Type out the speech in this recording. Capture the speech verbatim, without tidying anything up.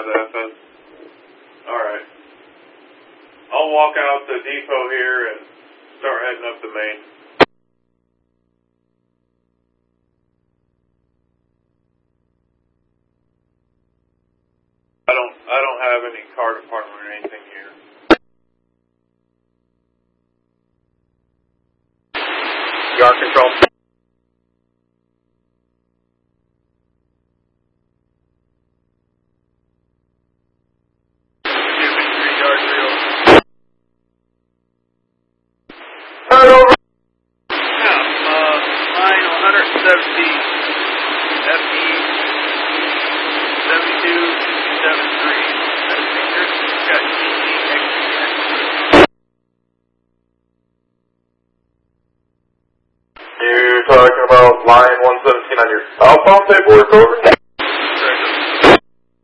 Alright. I'll walk out the depot here and start heading up the main. I don't, I don't have any car department or anything here. Yard control. Turn over. Yeah, uh, line one seventy, F E seventy-two seventy-three. That's Victor. Got G G X X. You're talking about line one seventeen on your outbound paperwork, over?